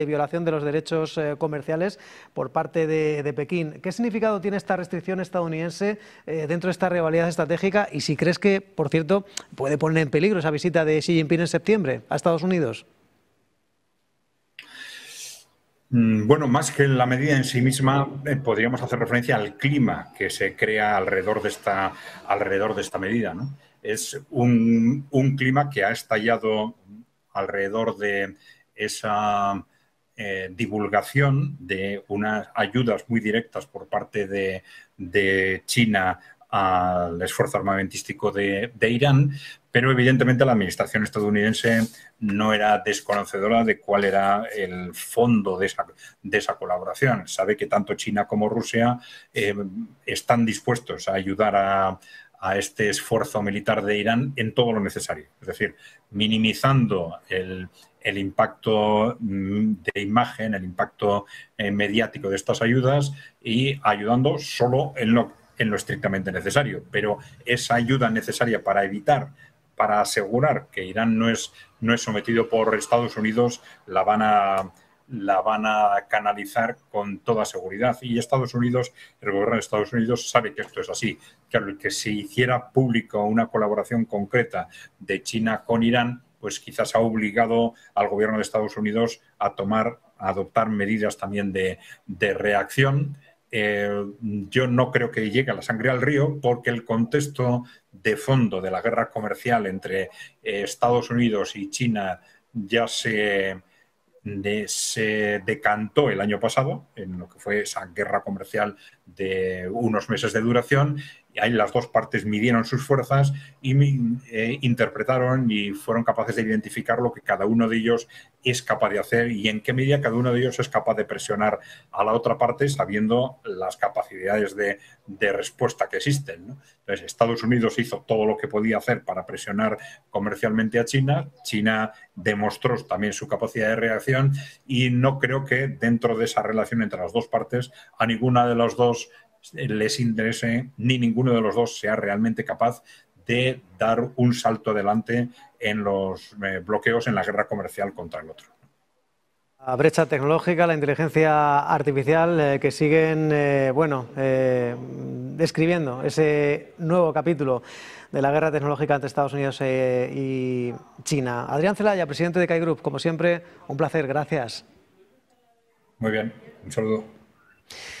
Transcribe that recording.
violación de los derechos comerciales por parte de Pekín. ¿Qué significado tiene esta restricción estadounidense dentro de esta rivalidad estratégica? Y si crees que, por cierto, puede poner en peligro esa visita de Xi Jinping en septiembre a Estados Unidos. Bueno, más que la medida en sí misma, podríamos hacer referencia al clima que se crea alrededor de esta medida, ¿no? Es un clima que ha estallado alrededor de esa divulgación de unas ayudas muy directas por parte de China al esfuerzo armamentístico de Irán, pero evidentemente la administración estadounidense no era desconocedora de cuál era el fondo de esa colaboración. Sabe que tanto China como Rusia están dispuestos a ayudar a este esfuerzo militar de Irán en todo lo necesario. Es decir, minimizando el impacto de imagen, el impacto mediático de estas ayudas y ayudando solo en lo estrictamente necesario. Pero esa ayuda necesaria para asegurar que Irán no es sometido por Estados Unidos, la van a canalizar con toda seguridad. Y Estados Unidos, el gobierno de Estados Unidos sabe que esto es así. Claro, que si hiciera público una colaboración concreta de China con Irán, pues quizás ha obligado al gobierno de Estados Unidos a adoptar medidas también de reacción. Yo no creo que llegue a la sangre al río, porque el contexto de fondo de la guerra comercial entre Estados Unidos y China ya se decantó el año pasado, en lo que fue esa guerra comercial de unos meses de duración. Y ahí las dos partes midieron sus fuerzas y interpretaron y fueron capaces de identificar lo que cada uno de ellos es capaz de hacer y en qué medida cada uno de ellos es capaz de presionar a la otra parte, sabiendo las capacidades de respuesta que existen, ¿no? Entonces, Estados Unidos hizo todo lo que podía hacer para presionar comercialmente a China. China demostró también su capacidad de reacción y no creo que dentro de esa relación entre las dos partes a ninguna de los dos les interese, ni ninguno de los dos sea realmente capaz de dar un salto adelante en los bloqueos en la guerra comercial contra el otro. La brecha tecnológica, la inteligencia artificial que siguen describiendo ese nuevo capítulo de la guerra tecnológica entre Estados Unidos y China. Adrián Celaya, presidente de CAI Group, como siempre, un placer, gracias. Muy bien, un saludo.